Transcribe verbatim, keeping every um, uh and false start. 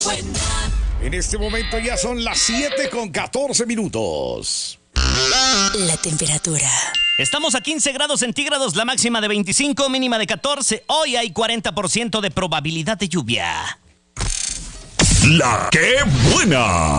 En este momento ya son las siete con catorce minutos. La temperatura. Estamos a quince grados centígrados, la máxima de veinticinco, mínima de catorce. Hoy hay cuarenta por ciento de probabilidad de lluvia. La que buena.